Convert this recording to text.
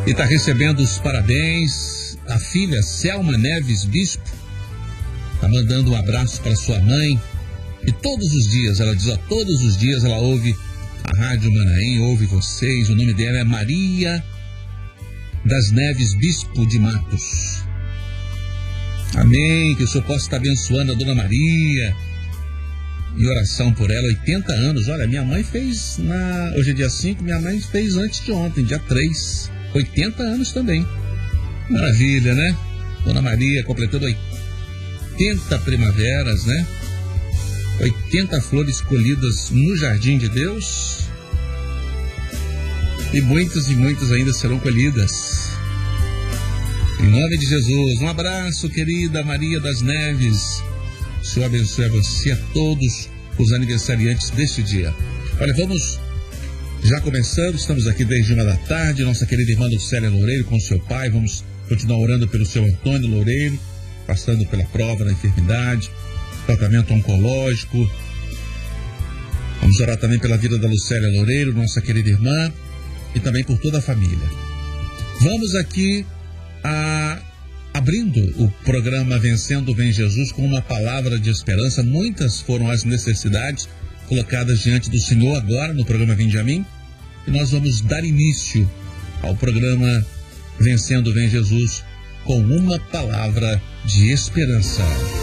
E está recebendo os parabéns a filha Selma Neves Bispo. Está mandando um abraço para sua mãe. E todos os dias, ela diz, todos os dias ela ouve a Rádio Manaim, ouve vocês. O nome dela é Maria das Neves Bispo de Matos. Amém, que o Senhor possa estar abençoando a Dona Maria. Em oração por ela, 80 anos. Olha, minha mãe fez, hoje é dia 5, minha mãe fez antes de ontem, dia 3. 80 anos também. Maravilha, né? Dona Maria completando 80 primaveras, né? 80 flores colhidas no jardim de Deus. E muitas ainda serão colhidas. Em nome de Jesus, um abraço, querida Maria das Neves. O Senhor abençoe a você e a todos os aniversariantes deste dia. Olha, vamos já começando, estamos aqui desde 1 da tarde, nossa querida irmã Lucélia Loureiro com seu pai. Vamos continuar orando pelo seu Antônio Loureiro, passando pela prova da enfermidade, tratamento oncológico. Vamos orar também pela vida da Lucélia Loureiro, nossa querida irmã, e também por toda a família. Vamos aqui abrindo o programa Vencendo Vem Jesus com uma palavra de esperança. Muitas foram as necessidades colocadas diante do Senhor agora no programa Vinde a Mim, e nós vamos dar início ao programa Vencendo Vem Jesus com uma palavra de esperança.